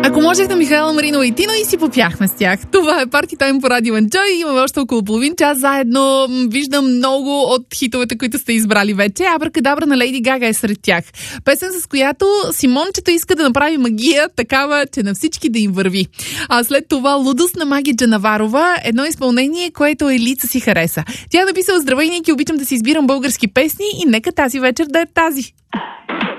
Ако можех на Михайла Маринова и Тино и си попяхме с тях. Това е Парти Тайм по Радио Enjoy. Имаме още около половин час заедно. Виждам много от хитовете, които сте избрали вече. Абракадабра на Лейди Гага е сред тях. Песен, с която Симончето иска да направи магия, такава, че на всички да им върви. А след това Лудост на Маги Джанаварова, едно изпълнение, което Елица си хареса. Тя е написала: здравей, Ники, обичам да си избирам български песни и нека тази вечер да е тази.